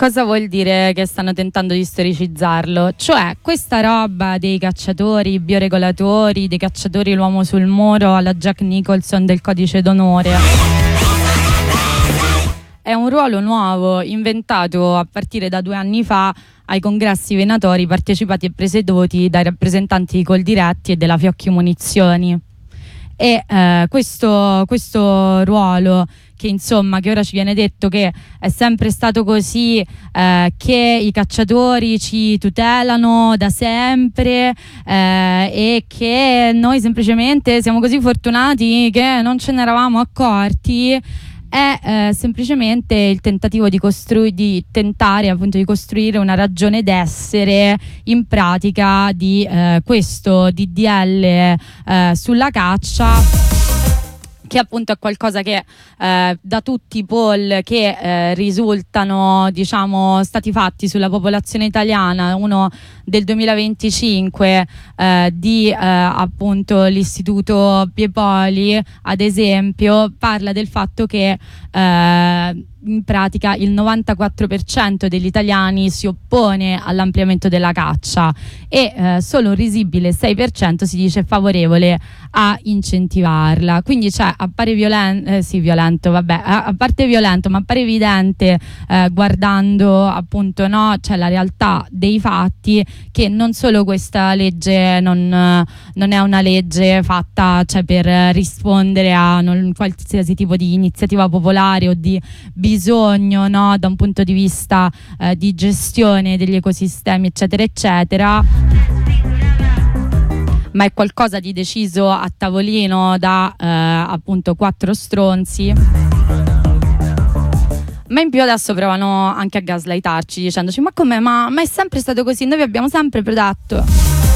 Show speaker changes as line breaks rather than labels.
Cosa vuol dire che stanno tentando di storicizzarlo? Cioè, questa roba dei cacciatori, i bioregolatori, dei cacciatori l'uomo sul muro alla Jack Nicholson del codice d'onore, è un ruolo nuovo inventato a partire da 2 anni fa ai congressi venatori partecipati e presieduti dai rappresentanti di Coldiretti e della Fiocchi Munizioni. E questo ruolo che insomma che ora ci viene detto che è sempre stato così, che i cacciatori ci tutelano da sempre, e che noi semplicemente siamo così fortunati che non ce ne eravamo accorti, è semplicemente il tentativo di tentare appunto di costruire una ragione d'essere in pratica di questo DDL sulla caccia, che appunto è qualcosa che da tutti i poll che risultano, diciamo, stati fatti sulla popolazione italiana, uno del 2025 di appunto l'Istituto Piepoli, ad esempio, parla del fatto che in pratica il 94% degli italiani si oppone all'ampliamento della caccia e solo un risibile 6% si dice favorevole a incentivarla. Quindi appare violento, vabbè, a parte violento, ma appare evidente guardando appunto la realtà dei fatti, che non solo questa legge non è una legge fatta per rispondere a qualsiasi tipo di iniziativa popolare o di bisogno, da un punto di vista di gestione degli ecosistemi eccetera eccetera, ma è qualcosa di deciso a tavolino da appunto 4 stronzi. Ma in più adesso provano anche a gaslightarci dicendoci ma è sempre stato così, noi vi abbiamo sempre protetto.